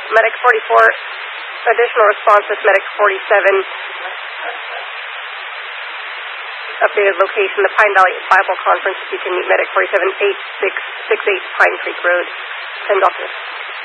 Medic 44, additional response with Medic 47. Updated location, the Pine Valley Bible Conference. If you can meet Medic 47, 8668 Pine Creek Road. Send off this.